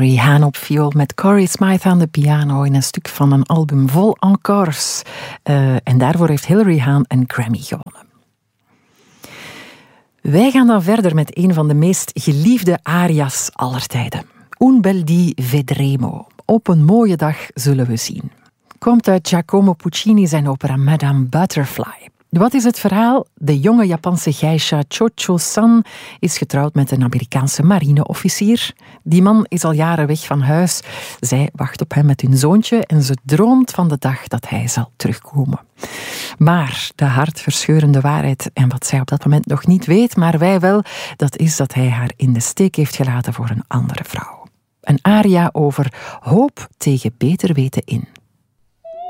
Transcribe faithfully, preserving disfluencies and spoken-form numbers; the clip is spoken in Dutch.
Hilary Hahn op viool met Corey Smythe aan de piano in een stuk van een album vol encores. Uh, en daarvoor heeft Hilary Hahn een Grammy gewonnen. Wij gaan dan verder met een van de meest geliefde aria's aller tijden. Un bel dì vedremo. Op een mooie dag zullen we zien. Komt uit Giacomo Puccini zijn opera Madame Butterfly. Wat is het verhaal? De jonge Japanse geisha Cho-Cho-san is getrouwd met een Amerikaanse marineofficier. Die man is al jaren weg van huis. Zij wacht op hem met hun zoontje en ze droomt van de dag dat hij zal terugkomen. Maar de hartverscheurende waarheid, en wat zij op dat moment nog niet weet, maar wij wel, dat is dat hij haar in de steek heeft gelaten voor een andere vrouw. Een aria over hoop tegen beter weten in.